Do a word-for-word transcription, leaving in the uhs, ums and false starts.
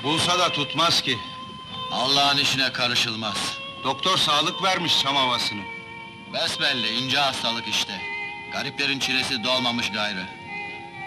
Bulsa da tutmaz ki. Allah'ın işine karışılmaz. Doktor sağlık vermiş çam havasını. Besbelli, ince hastalık işte. Gariplerin çilesi dolmamış gayrı.